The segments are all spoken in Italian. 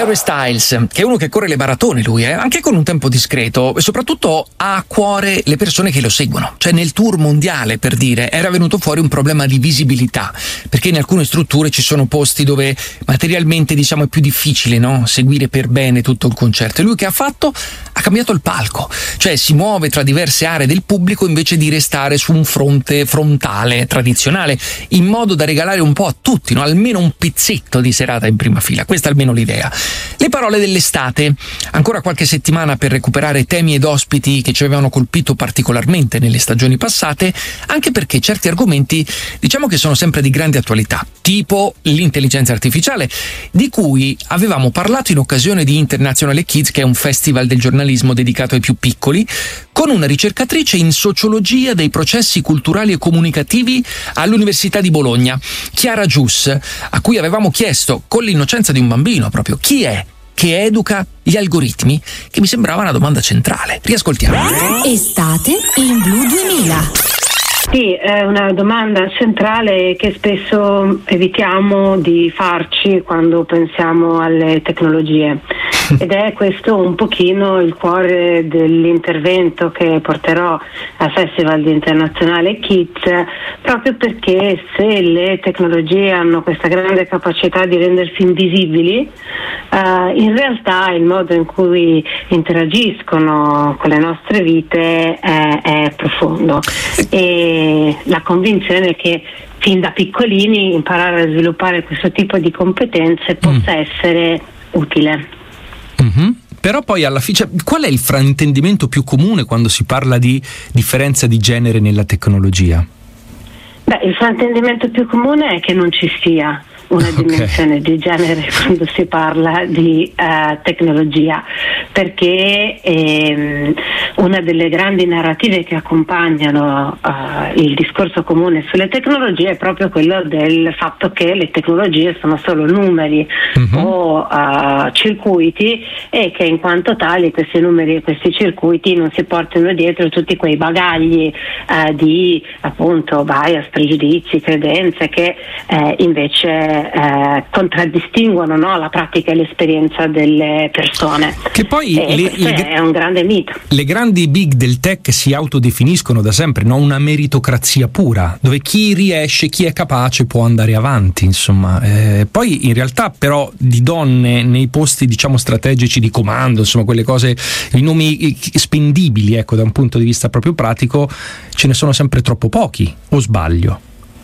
Harry Styles, che è uno che corre le maratone lui, anche con un tempo discreto, e soprattutto ha a cuore le persone che lo seguono. Cioè nel tour mondiale, per dire, era venuto fuori un problema di visibilità, perché in alcune strutture ci sono posti dove materialmente, diciamo, è più difficile, no? Seguire per bene tutto il concerto. E lui che ha fatto? Ha cambiato il palco, cioè si muove tra diverse aree del pubblico invece di restare su un fronte frontale tradizionale, in modo da regalare un po' a tutti, no? Almeno un pezzetto di serata in prima fila. Questa è almeno l'idea. Le parole dell'estate, ancora qualche settimana per recuperare temi ed ospiti che ci avevano colpito particolarmente nelle stagioni passate, anche perché certi argomenti diciamo che sono sempre di grande attualità, tipo l'intelligenza artificiale, di cui avevamo parlato in occasione di International Kids, che è un festival del giornalismo dedicato ai più piccoli, con una ricercatrice in sociologia dei processi culturali e comunicativi all'Università di Bologna, Chiara Gius, a cui avevamo chiesto, con l'innocenza di un bambino proprio, chi è che educa gli algoritmi, che mi sembrava una domanda centrale. Riascoltiamo. Estate in Blu 2000. Sì, è una domanda centrale che spesso evitiamo di farci quando pensiamo alle tecnologie, ed è questo un pochino il cuore dell'intervento che porterò al Festival Internazionale Kids, proprio perché se le tecnologie hanno questa grande capacità di rendersi invisibili, in realtà il modo in cui interagiscono con le nostre vite è profondo, e la convinzione che fin da piccolini imparare a sviluppare questo tipo di competenze possa essere utile. Mm-hmm. Però poi alla fine, qual è il fraintendimento più comune quando si parla di differenza di genere nella tecnologia? Il fraintendimento più comune è che non ci sia una dimensione di genere quando si parla di tecnologia, perché una delle grandi narrative che accompagnano il discorso comune sulle tecnologie è proprio quello del fatto che le tecnologie sono solo numeri o circuiti, e che in quanto tali questi numeri e questi circuiti non si portano dietro tutti quei bagagli di appunto bias, pregiudizi, credenze che invece contraddistinguono, no, la pratica e l'esperienza delle persone. Che poi è un grande mito. Le grandi big del tech si autodefiniscono da sempre, no? Una meritocrazia pura, dove chi riesce, chi è capace può andare avanti, insomma. Poi in realtà però di donne nei posti, diciamo, strategici di comando, insomma quelle cose, i nomi spendibili, ecco, da un punto di vista proprio pratico, ce ne sono sempre troppo pochi, o sbaglio?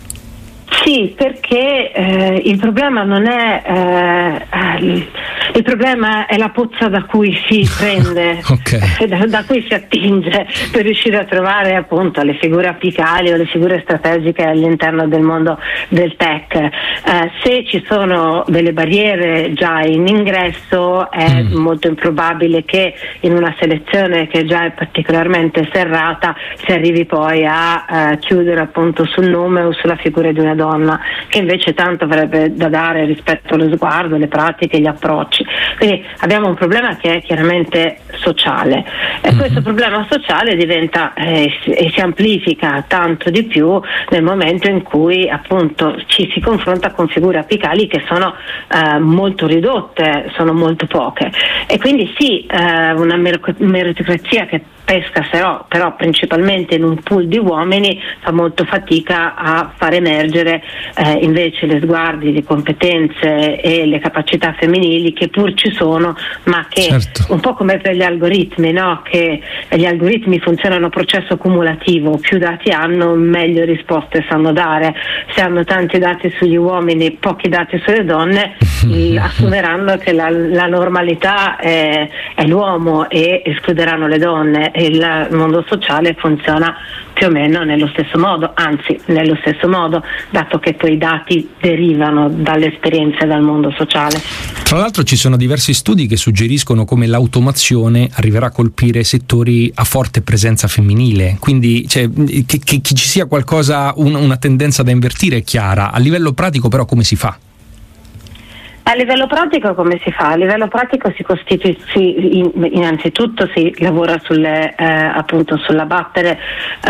Sì, perché il problema non è il problema è la pozza da cui si prende, da cui si attinge per riuscire a trovare appunto le figure apicali o le figure strategiche all'interno del mondo del tech. Se ci sono delle barriere già in ingresso, è molto improbabile che in una selezione che già è particolarmente serrata si arrivi poi a chiudere appunto sul nome o sulla figura di una donna, che invece tanto avrebbe da dare rispetto allo sguardo, le pratiche, gli approcci. Quindi abbiamo un problema che è chiaramente sociale, e questo problema sociale diventa e si amplifica tanto di più nel momento in cui appunto ci si confronta con figure apicali che sono molto ridotte, sono molto poche, e quindi sì, una meritocrazia che pesca però principalmente in un pool di uomini fa molto fatica a far emergere invece le sguardi, le competenze e le capacità femminili che pur ci sono, ma che un po' come per gli algoritmi, no? Che gli algoritmi funzionano a processo cumulativo, più dati hanno meglio risposte sanno dare. Se hanno tanti dati sugli uomini e pochi dati sulle donne, assumeranno che la normalità è l'uomo e escluderanno le donne. Il mondo sociale funziona più o meno nello stesso modo, anzi nello stesso modo, dato che quei dati derivano dall'esperienza e dal mondo sociale. Tra l'altro ci sono diversi studi che suggeriscono come l'automazione arriverà a colpire settori a forte presenza femminile, quindi che ci sia qualcosa, una tendenza da invertire è chiara. A livello pratico però come si fa? A livello pratico come si fa? A livello pratico innanzitutto si lavora appunto sull'abbattere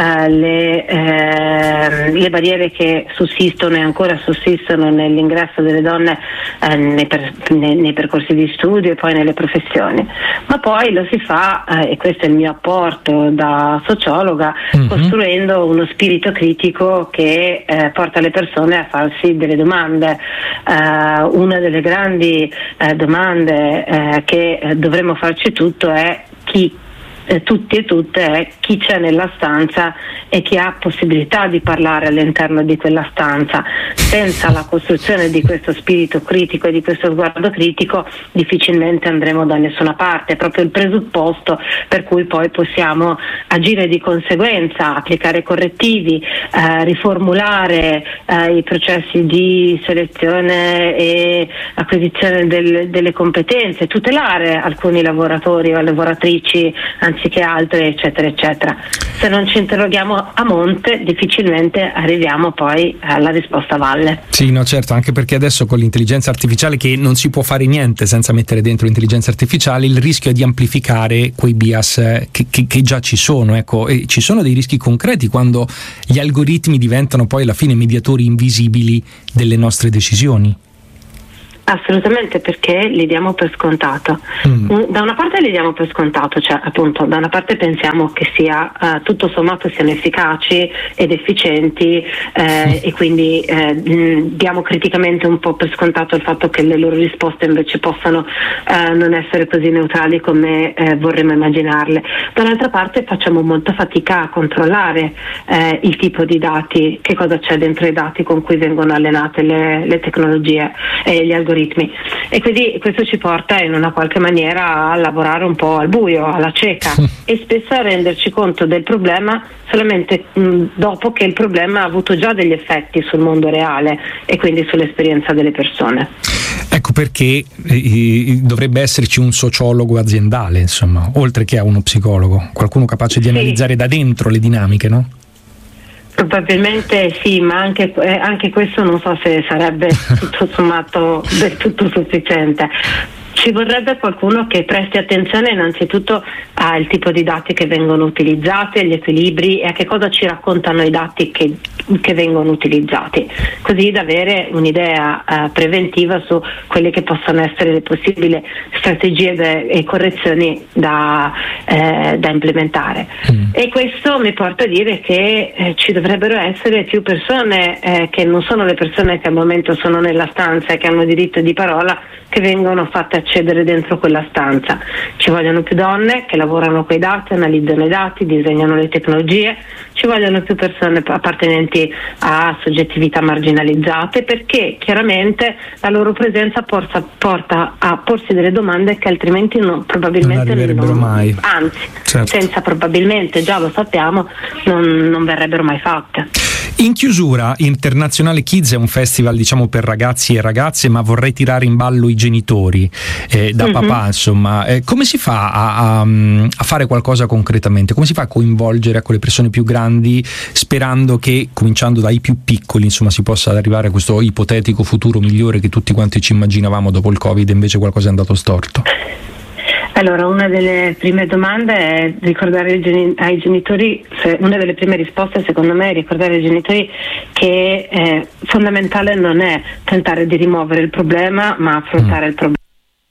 le barriere che sussistono e ancora sussistono nell'ingresso delle donne nei percorsi di studio e poi nelle professioni, ma poi lo si fa, e questo è il mio apporto da sociologa, costruendo uno spirito critico che porta le persone a farsi delle domande. Una delle grandi domande che dovremmo farci tutti e tutte è chi c'è nella stanza e chi ha possibilità di parlare all'interno di quella stanza. Senza la costruzione di questo spirito critico e di questo sguardo critico difficilmente andremo da nessuna parte. È proprio il presupposto per cui poi possiamo agire di conseguenza, applicare correttivi, riformulare i processi di selezione e acquisizione delle competenze, tutelare alcuni lavoratori o lavoratrici anziché altre, eccetera eccetera. Se non ci interroghiamo a monte difficilmente arriviamo poi alla risposta a valle. Sì, no, certo, anche perché adesso con l'intelligenza artificiale, che non si può fare niente senza mettere dentro l'intelligenza artificiale, il rischio è di amplificare quei bias che già ci sono, ecco, e ci sono dei rischi concreti quando gli algoritmi diventano poi alla fine mediatori invisibili delle nostre decisioni. Assolutamente, perché li diamo per scontato. Da una parte li diamo per scontato, cioè appunto da una parte pensiamo che sia tutto sommato siano efficaci ed efficienti e quindi diamo criticamente un po' per scontato il fatto che le loro risposte invece possano non essere così neutrali come vorremmo immaginarle. Dall'altra parte facciamo molta fatica a controllare il tipo di dati, che cosa c'è dentro i dati con cui vengono allenate le tecnologie e gli algoritmi. E quindi questo ci porta in una qualche maniera a lavorare un po' al buio, alla cieca, e spesso a renderci conto del problema solamente dopo che il problema ha avuto già degli effetti sul mondo reale e quindi sull'esperienza delle persone. Ecco perché dovrebbe esserci un sociologo aziendale, insomma, oltre che a uno psicologo, qualcuno capace di analizzare da dentro le dinamiche, no? Probabilmente sì, ma anche questo non so se sarebbe tutto sommato del tutto sufficiente. Ci vorrebbe qualcuno che presti attenzione innanzitutto al tipo di dati che vengono utilizzati, agli equilibri e a che cosa ci raccontano i dati che vengono utilizzati, così da avere un'idea preventiva su quelle che possono essere le possibili strategie e correzioni da implementare. E questo mi porta a dire che ci dovrebbero essere più persone che non sono le persone che al momento sono nella stanza e che hanno diritto di parola, che vengono fatte accedere dentro quella stanza. Ci vogliono più donne che lavorano con i dati, analizzano i dati, disegnano le tecnologie. Ci vogliono più persone appartenenti a soggettività marginalizzate, perché chiaramente la loro presenza porta a porsi delle domande che altrimenti probabilmente non arriverebbero mai. Anzi, certo. Senza probabilmente, già lo sappiamo, non verrebbero mai fatte. In chiusura, Internazionale Kids è un festival, diciamo, per ragazzi e ragazze, ma vorrei tirare in ballo i genitori da papà, insomma. Come si fa a fare qualcosa concretamente? Come si fa a coinvolgere le persone più grandi, sperando che, cominciando dai più piccoli, insomma, si possa arrivare a questo ipotetico futuro migliore che tutti quanti ci immaginavamo dopo il Covid, e invece qualcosa è andato storto? Allora, una delle prime domande è ricordare ai genitori, una delle prime risposte secondo me è ricordare ai genitori che fondamentale non è tentare di rimuovere il problema, ma affrontare il problema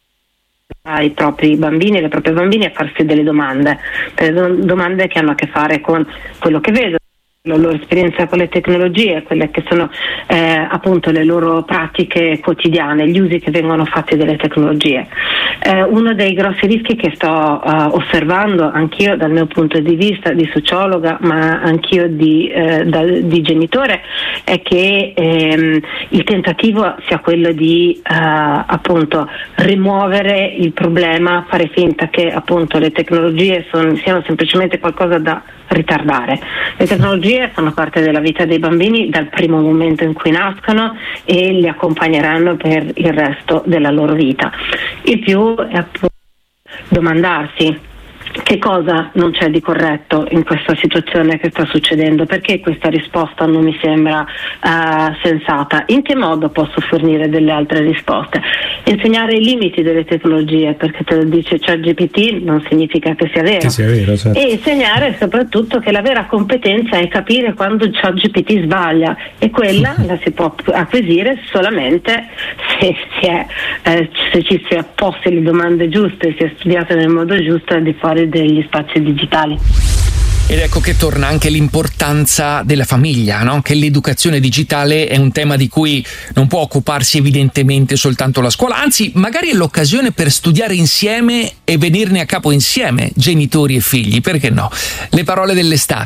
ai propri bambini e alle proprie bambine, e farsi delle domande che hanno a che fare con quello che vedono, la loro esperienza con le tecnologie, quelle che sono appunto le loro pratiche quotidiane, gli usi che vengono fatti delle tecnologie. Uno dei grossi rischi che sto osservando anch'io dal mio punto di vista di sociologa, ma anch'io di genitore, è che il tentativo sia quello di appunto rimuovere il problema, fare finta che appunto le tecnologie siano semplicemente qualcosa da ritardare. Le tecnologie fanno parte della vita dei bambini dal primo momento in cui nascono e li accompagneranno per il resto della loro vita. Il più è appunto domandarsi che cosa non c'è di corretto in questa situazione che sta succedendo? Perché questa risposta non mi sembra sensata? In che modo posso fornire delle altre risposte? Insegnare i limiti delle tecnologie, perché te lo dice ChatGPT non significa che sia vero. Certo. E insegnare soprattutto che la vera competenza è capire quando ChatGPT sbaglia, e quella la si può acquisire solamente se ci si è posti le domande giuste, si è studiato nel modo giusto al di fuori degli spazi digitali. Ed ecco che torna anche l'importanza della famiglia, no? Che l'educazione digitale è un tema di cui non può occuparsi evidentemente soltanto la scuola, anzi magari è l'occasione per studiare insieme e venirne a capo insieme, genitori e figli, perché no? Le parole dell'estate.